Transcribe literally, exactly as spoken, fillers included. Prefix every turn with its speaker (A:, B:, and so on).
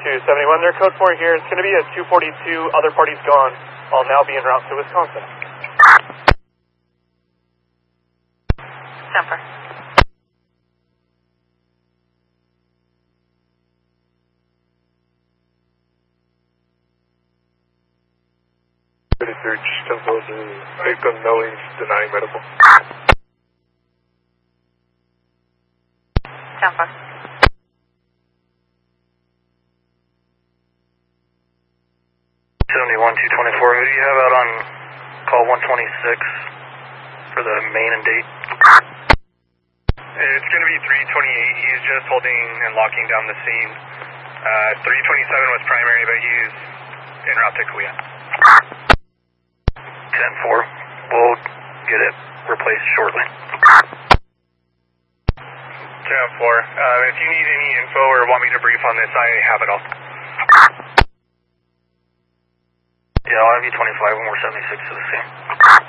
A: two seventy-one, their code four here. It's going to be at two forty-two, other parties gone. I'll now be en route to Wisconsin.
B: Semper.
C: Search ten thousand, victim knowing, denying medical.
B: Semper.
D: seventy-one, two twenty-four, who do you have out on call one twenty-six for the main and date?
C: It's going to be three twenty-eight. He's just holding and locking down the scene. Uh, three twenty-seven was primary, but he's en route to Kuya.
D: ten four, we'll get it replaced shortly.
C: ten four, uh, if you need any info or want me to brief on this, I have it all.
D: Yeah, I'll have you twenty-five when we're seventy-six to the scene.